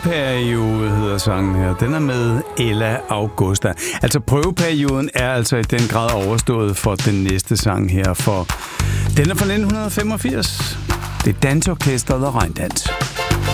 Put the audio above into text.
prøveperiode hedder sangen her. Den er med Ella Augusta. Altså prøveperioden er altså i den grad overstået for den næste sang her, for den er fra 1985. Det er Dansorkestret og Regndans.